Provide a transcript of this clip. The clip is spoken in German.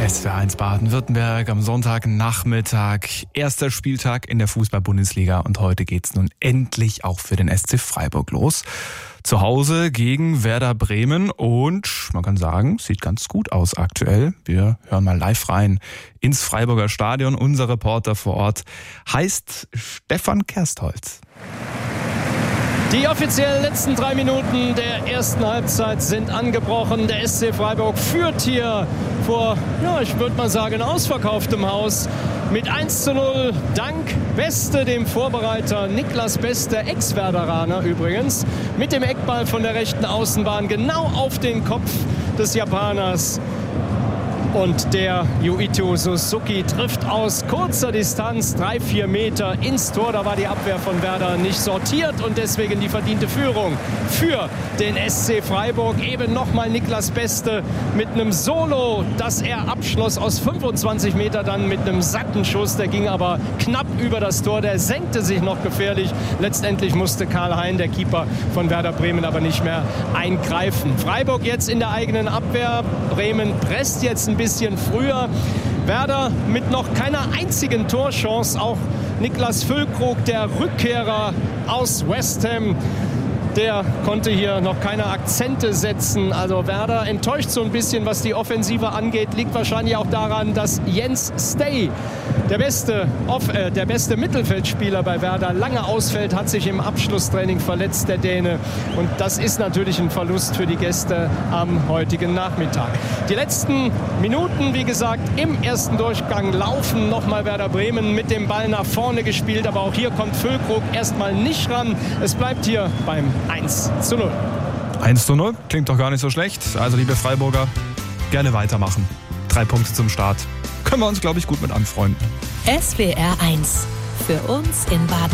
SWR1 Baden-Württemberg am Sonntagnachmittag. Erster Spieltag in der Fußball-Bundesliga und heute geht's nun endlich auch für den SC Freiburg los. Zu Hause gegen Werder Bremen und man kann sagen, sieht ganz gut aus aktuell. Wir hören mal live rein ins Freiburger Stadion. Unser Reporter vor Ort heißt Stefan Kerstholz. Die offiziell letzten 3 Minuten der ersten Halbzeit sind angebrochen. Der SC Freiburg führt hier vor, ich würde mal sagen, ausverkauftem Haus mit 1:0 dank Beste, dem Vorbereiter Niklas Beste, Ex-Werderaner übrigens, mit dem Eckball von der rechten Außenbahn genau auf den Kopf des Japaners. Und der Yuito Suzuki trifft aus kurzer Distanz 3-4 Meter ins Tor. Da war die Abwehr von Werder nicht sortiert und deswegen die verdiente Führung für den SC Freiburg. Eben nochmal Niklas Beste mit einem Solo, das er abschloss aus 25 Meter, dann mit einem satten Schuss. Der ging aber knapp über das Tor, der senkte sich noch gefährlich. Letztendlich musste Karl Hein, der Keeper von Werder Bremen, aber nicht mehr eingreifen. Freiburg jetzt in der eigenen Abwehr. Bremen presst jetzt ein bisschen früher. Werder mit noch keiner einzigen Torchance. Auch Niklas Füllkrug, der Rückkehrer aus West Ham, der konnte hier noch keine Akzente setzen. Also Werder enttäuscht so ein bisschen, was die Offensive angeht. Liegt wahrscheinlich auch daran, dass Jens Stay, der beste Mittelfeldspieler bei Werder, lange ausfällt, hat sich im Abschlusstraining verletzt, der Däne. Und das ist natürlich ein Verlust für die Gäste am heutigen Nachmittag. Die letzten Minuten, wie gesagt, im ersten Durchgang laufen nochmal Werder Bremen mit dem Ball nach vorne gespielt. Aber auch hier kommt Füllkrug erstmal nicht ran. Es bleibt hier beim 1:0. 1:0 klingt doch gar nicht so schlecht. Also liebe Freiburger, gerne weitermachen. 3 Punkte zum Start. Können wir uns, glaube ich, gut mit anfreunden. SWR1. Für uns in Baden.